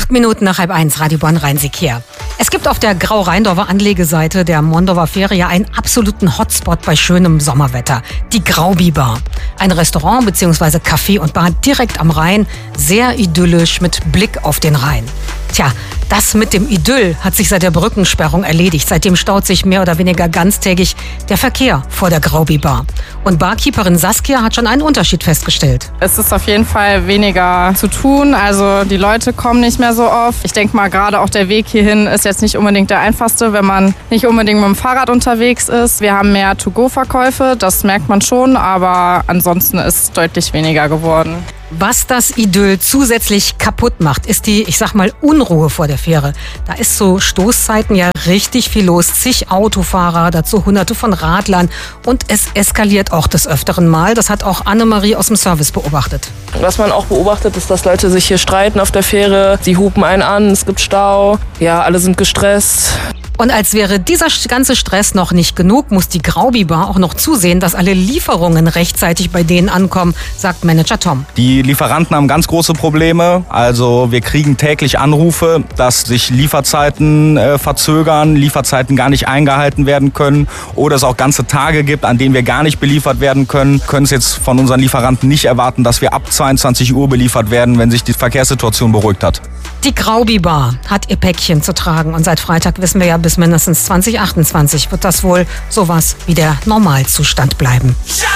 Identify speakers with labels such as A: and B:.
A: 8 Minuten nach 12:30, Radio Bonn Rhein-Sieg-Kehr. Es gibt auf der Grau-Rheindorfer Anlegeseite der Mondorfer Fähre ja einen absoluten Hotspot bei schönem Sommerwetter. Die Graubi-Bar. Ein Restaurant bzw. Café und Bar direkt am Rhein. Sehr idyllisch mit Blick auf den Rhein. Tja, das mit dem Idyll hat sich seit der Brückensperrung erledigt. Seitdem staut sich mehr oder weniger ganztägig der Verkehr vor der Graubi-Bar. Und Barkeeperin Saskia hat schon einen Unterschied festgestellt.
B: Es ist auf jeden Fall weniger zu tun. Also die Leute kommen nicht mehr so oft. Ich denke mal, gerade auch der Weg hierhin ist jetzt nicht unbedingt der einfachste, wenn man nicht unbedingt mit dem Fahrrad unterwegs ist. Wir haben mehr To-Go-Verkäufe, das merkt man schon, aber ansonsten ist es deutlich weniger geworden.
A: Was das Idyll zusätzlich kaputt macht, ist die, ich sag mal, Unruhe vor der Fähre. Da ist zu Stoßzeiten ja richtig viel los. Zig Autofahrer, dazu Hunderte von Radlern. Und es eskaliert auch des Öfteren mal. Das hat auch Annemarie aus dem Service beobachtet.
C: Was man auch beobachtet, ist, dass Leute sich hier streiten auf der Fähre. Sie hupen einen an, es gibt Stau. Ja, alle sind gestresst.
A: Und als wäre dieser ganze Stress noch nicht genug, muss die Graubi-Bar auch noch zusehen, dass alle Lieferungen rechtzeitig bei denen ankommen, sagt Manager Tom.
D: Die Lieferanten haben ganz große Probleme. Also wir kriegen täglich Anrufe, dass sich Lieferzeiten verzögern, Lieferzeiten gar nicht eingehalten werden können oder es auch ganze Tage gibt, an denen wir gar nicht beliefert werden können. Können es jetzt von unseren Lieferanten nicht erwarten, dass wir ab 22 Uhr beliefert werden, wenn sich die Verkehrssituation beruhigt hat.
A: Die Graubi-Bar hat ihr Päckchen zu tragen und seit Freitag wissen wir ja, bis mindestens 2028 wird das wohl sowas wie der Normalzustand bleiben.